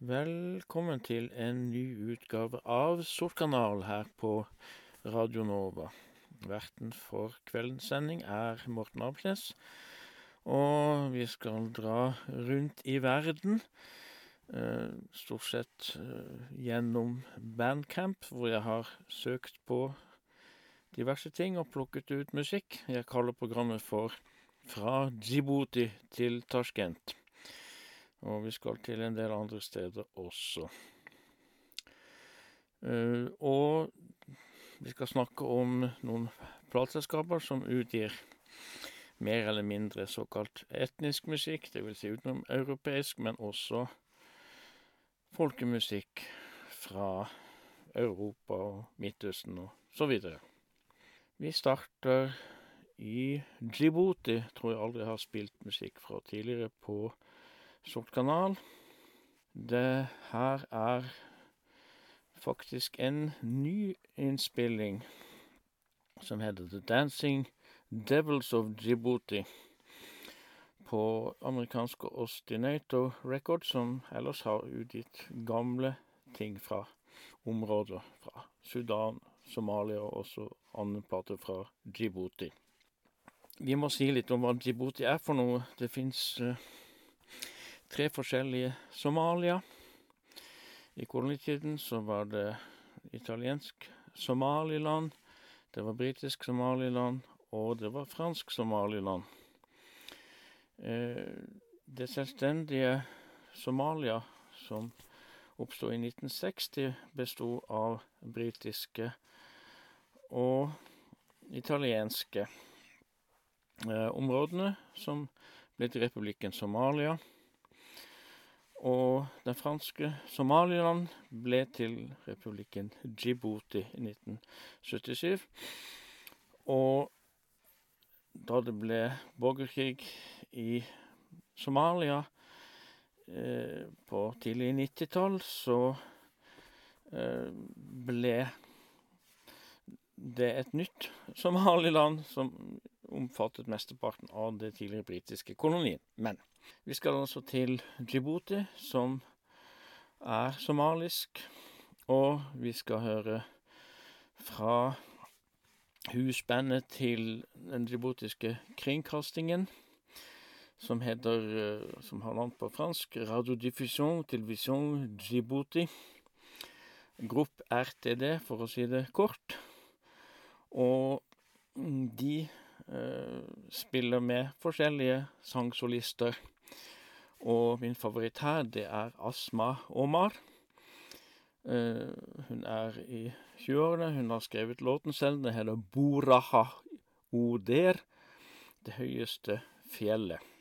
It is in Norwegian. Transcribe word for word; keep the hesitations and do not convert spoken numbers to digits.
Velkommen til en ny utgave av Sortkanal her på Radio Nova. Verten for kveldens sending er Morten Absnes, og vi skal dra rundt i verden, eh, stort sett eh, gjennom Bandcamp, hvor jeg har søkt på diverse ting og plukket ut musikk. Jeg kaller programmet for Fra Djibouti til Tashkent. Og vi skal til en del andre steder også. Uh, og vi skal snakke om noen plateselskaper som utgir mer eller mindre såkalt etnisk musikk, det vil si utenom europeisk, men også folkemusikk fra Europa og Midtøsten og så videre. Vi starter i Djibouti, tror jeg aldri har spilt musikk fra tidligere på Sortkanal. Det her er faktisk en ny innspilling som heter The Dancing Devils of Djibouti på amerikanske Ostinato Records, som ellers har utgitt gamle ting fra områder fra Sudan, Somalia og også andre plater fra Djibouti. Vi må si litt om hva Djibouti er for noe. Det finnes uh, tre forskjellige Somalia. I kolonitiden så var det italiensk Somaliland, det var britisk Somaliland, og det var fransk Somaliland. Eh, det selvstendige Somalia, som oppstod i nitten seksti, bestod av britiske og italienske eh, områdene, som ble til republikken Somalia. Og den franske Somaliland ble til republikken Djibouti i nitten syttisju. Og da det ble borgerkrig i Somalia eh, på tidlig nittitall, så eh, ble det et nytt Somaliland som omfattet mesteparten av det tidligere britiske kolonien. Men vi skal altså til Djibouti, som er somalisk, og vi skal høre fra husbandet til den djiboutiske kringkastingen, som heter, som har navn på fransk, Radiodiffusion Television Djibouti, Gruppe R T D, for å si det kort. Og de uh, spiller med forskjellige sangsolister. Og min favoritt her, det er Asma Omar. Uh, hun er i tjueårene, hun har skrevet låten selv, det heter Buraha Oder, det høyeste fjellet.